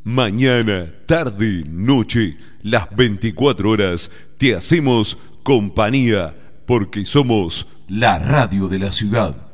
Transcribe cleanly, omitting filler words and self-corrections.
Mañana, tarde, noche, las 24 horas te hacemos compañía porque somos la radio de la ciudad.